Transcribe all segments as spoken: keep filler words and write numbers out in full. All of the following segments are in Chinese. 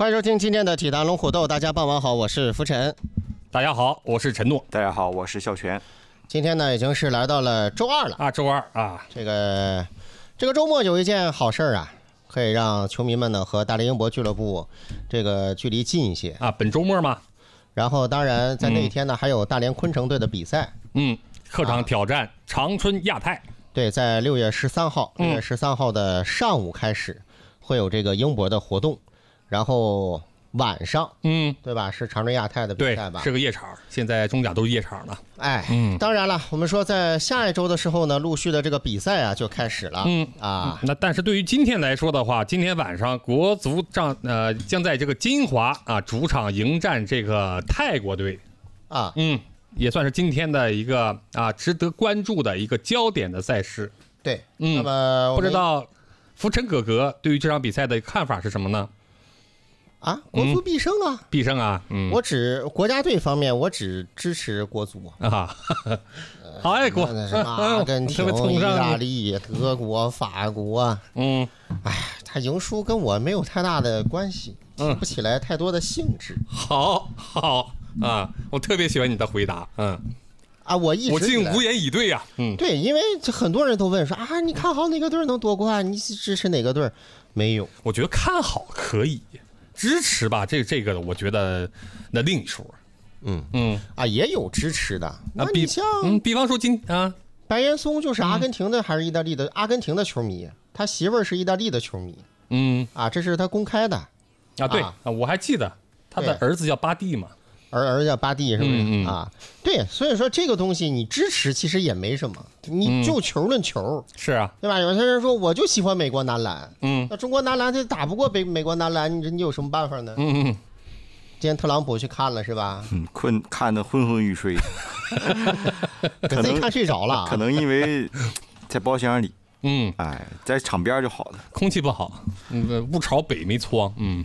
欢迎收听今天的体坛龙虎斗，大家傍晚好，我是浮尘。 大家好，我是陈诺。 大家好，我是孝全。 今天呢，已经是来到了周二了啊，周二啊， 这个这个周末有一件好事啊，可以让球迷们呢和大连英博俱乐部这个距离近一些啊。本周末嘛， 然后当然在那一天呢，嗯、还有大连昆城队的比赛， 嗯，客场挑战长春亚泰。啊、 对，在六月十三号，六月十三号的上午开始、嗯、会有这个英博的活动，然后晚上，嗯，对吧？是长春亚泰的比赛吧？ 对，是个夜场，现在中甲都是夜场了。 哎，嗯，当然了，我们说在下一周的时候呢，陆续的这个比赛啊就开始了。嗯啊， 那但是对于今天来说的话，今天晚上国足将呃将在这个金华啊主场迎战这个泰国队啊， 嗯，也算是今天的一个啊值得关注的一个焦点的赛事。 对， 嗯， 那么不知道浮尘哥哥对于这场比赛的看法是什么呢？ 啊，国足必胜啊！ 嗯、必胜啊！嗯， 我只国家队方面，我只支持国足啊。好爱国， 什么阿根廷、意大利、德国、法国，嗯，哎，他赢输跟我没有太大的关系，提不起来太多的兴致。 嗯、好，好啊，我特别喜欢你的回答，嗯。 啊，我一直我竟无言以对呀、啊。 嗯，对，因为很多人都问说啊，你看好哪个队能夺冠？你支持哪个队？没有， 我觉得看好可以。支持吧，这这个我觉得那另一说。 嗯嗯啊，也有支持的。那你像嗯，比方说今啊， 白岩松就是阿根廷的还是意大利的？嗯、阿根廷的球迷，他媳妇儿是意大利的球迷。 嗯啊，这是他公开的。 啊，对啊，我还记得他的儿子叫巴蒂嘛。 儿儿子叫巴蒂是不是、 嗯嗯、 啊？对，所以说这个东西你支持其实也没什么，你就球论球、 嗯、是啊， 对吧？有些人说我就喜欢美国男篮， 嗯， 那中国男篮他打不过北美国男篮，你你有什么办法呢？ 嗯嗯， 今天特朗普去看了是吧？ 嗯，困看得昏昏欲睡， 可能看睡着了， 可能因为在包厢里， 嗯， 哎，在场边就好了， 空气不好，嗯，不朝北没窗，嗯。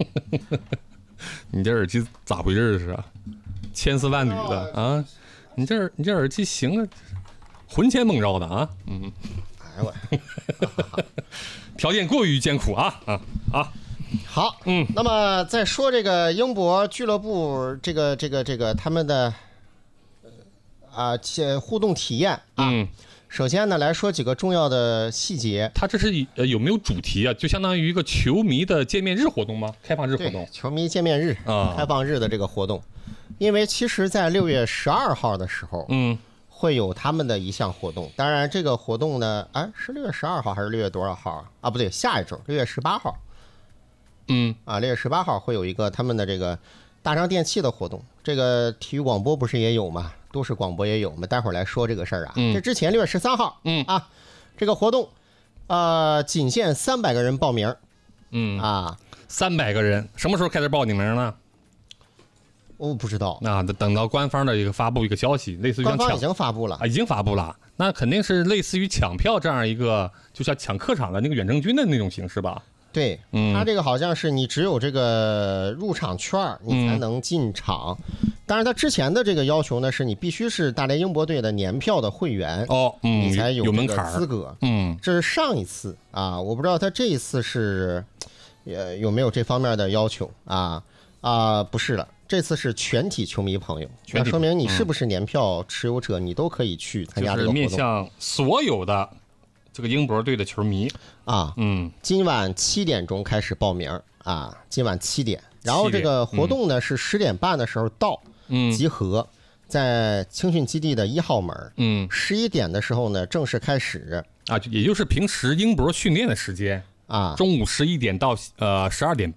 你这耳机咋回事是啊？千丝万缕的啊！你这你这耳机行啊，魂牵梦绕的啊！嗯， 哎呦我， 条件过于艰苦啊啊啊！ 好，嗯，那么再说这个英博俱乐部这个这个这个他们的啊互动体验啊。嗯，首先呢，来说几个重要的细节。 它这是呃有没有主题啊？就相当于一个球迷的见面日活动吗？开放日活动？ 球迷见面日啊，开放日的这个活动。因为其实，在六月十二号的时候，嗯，会有他们的一项活动。当然，这个活动呢，哎，是六月十二号还是六月多少号啊？啊，不对，下一周六月十八号。 嗯， 啊，六月十八号会有一个他们的这个大张电器的活动。这个体育广播不是也有吗？都市广播也有，我们待会儿来说这个事儿啊。嗯，这之前六月十三号，嗯啊，这个活动，呃，仅限三百个人报名。 嗯啊， 三百个人，什么时候开始报名呢？ 我不知道。 那等到官方的一个发布一个消息，类似于官方已经发布了啊，已经发布了。那肯定是类似于抢票这样一个，就像抢客场的那个远征军的那种形式吧。 对，嗯，他这个好像是你只有这个入场券，你才能进场。嗯、当然，他之前的这个要求呢，是你必须是大连英博队的年票的会员哦，嗯， 你才有有门槛资格。 嗯， 这是上一次啊，我不知道他这一次是呃有没有这方面的要求啊啊，不是了，这次是全体球迷朋友，那说明你是不是年票持有者，嗯、你都可以去参加这个活动。 就是面向所有的。这个英博队的球迷啊， 嗯， 今晚七点钟开始报名啊，今晚七点，然后这个活动呢、嗯、是十点半的时候到，嗯，集合在青训基地的一号门， 嗯， 十一点的时候呢正式开始啊，也就是平时英博训练的时间啊， 中午十一点到呃十二点